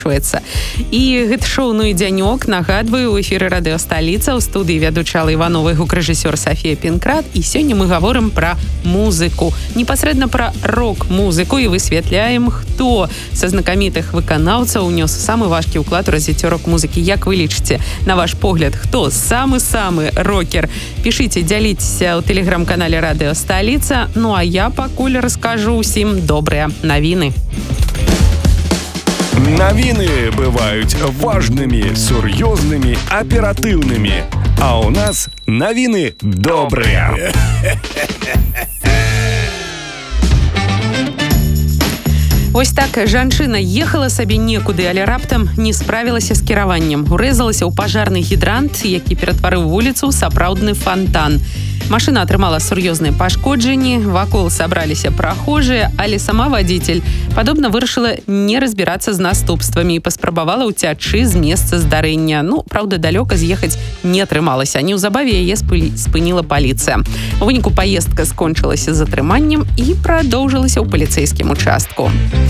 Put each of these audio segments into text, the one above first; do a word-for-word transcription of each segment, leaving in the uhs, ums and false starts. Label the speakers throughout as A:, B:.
A: І гэта шоу «Ну і дзянёк». Нагадваю, у эфіры радыёсталіца, у студыі вядучала Іванова, гукарэжысёр Сафія Пінкрат. І сёння мы гаворым пра музыку. Непасрэдна пра рок-музыку і высвятляем, хто са знакамітых выканаўцаў унёс самы важкі ўклад у развіццё рок-музыкі. Як вы лічыце, на ваш погляд, хто самы-самы рокер? Пішыце, дзяліцеся ў тэлеграм-канале радыёсталіца. Ну а я пакуль раскажу ўсім добрыя навіны.
B: Новины бывают важными, серьезными, оперативными. А у нас новины добрые.
A: Вось так, жанчына ехала сабе некуды, але раптам не справілася з кіраваннем. Урэзалася ў пажарны гідрант, які ператварыў вуліцу ў сапраўдны фантан. Машына атрымала сур'ёзныя пашкоджанні, вакол сабраліся прахожыя, але сама вадзіцель, падобна, вырашыла не разбірацца з наступствамі і паспрабавала ўцячы з месца здарэння. Ну, праўда, далёка з'ехаць не атрымалася. Неўзабаве яе спыніла паліцыя. У выніку паездка скончылася затрыманнем і прадоўжылася ў паліцэйскім участку.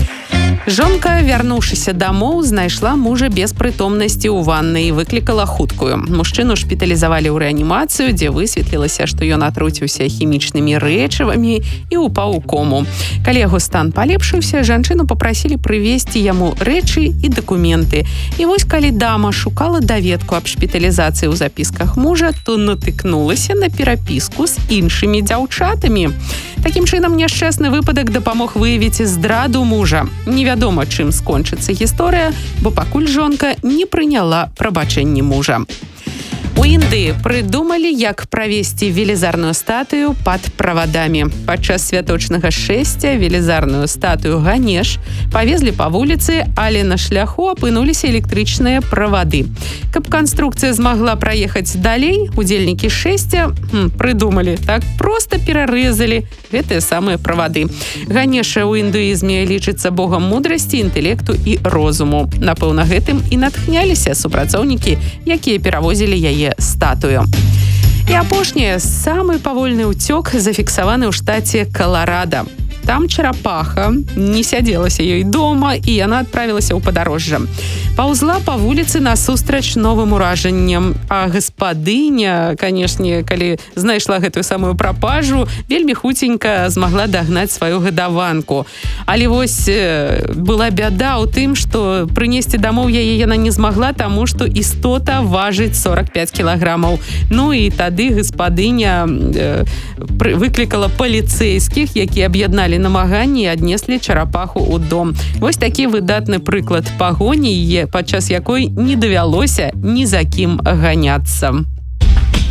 A: Жонка, вярнуўшыся дамоў, знайшла мужа без прытомнасці ў ваннай і выклікала хуткую. Мужчыну шпіталізавалі ў рэанімацыю, дзе высветлілася, што ён атруціўся хімічнымі рэчывамі і ўпаў у кому. Калі яго стан палепшыўся, жанчыну папрасілі прывезці яму рэчы і дакументы. І вось калі дама шукала даведку аб шпіталізацыі ў запісках мужа, то натыкнулася на перапіску з іншымі дзяўчатамі. Такім чынам, няшчасны выпадак дапамог выявіць здраду мужа. Невядома, чым скончыцца гісторыя, бо пакуль жонка не прыняла прабачэнні мужа. У Індыі прыдумалі, як правесці велізарную статую пад правадамі. Падчас святочнага шэсця велізарную статую Ганеш павезлі па вуліцы, але на шляху апынуліся электрычныя правады. Каб канструкцыя змагла праехаць далей, удзельнікі шэсця хм, прыдумалі, так проста перарэзалі гэтыя самыя правады. Ганеша ў індуізме лічыцца богам мудрасці, інтэлекту і розуму. Напэўна, гэтым і натхняліся супрацоўнікі, якія перавозілі яе статую. І апошняе, самы павольны ўцёк зафіксаваны ў штаце Каларада. Там чарапаха не сядзелася ёй дома, і яна адправілася ў падарожжа. Паўзла па вуліцы насустрач новым уражанням, а гаспадыня, канешне, калі знайшла гэтую самую прапажу, вельмі хуценька змагла дагнаць сваю гадаванку. Але вось была бяда ў тым, што прынесці дамоў яе яна не змагла, таму што істота важыць сорок пять кілаграмаў. Ну і тады гаспадыня э, выклікала паліцэйскіх, якія аб'ядналі намаганні і аднеслі чарапаху ў дом. Вось такі выдатны прыклад пагоні, падчас якой не давялося ні за кім ганяцца.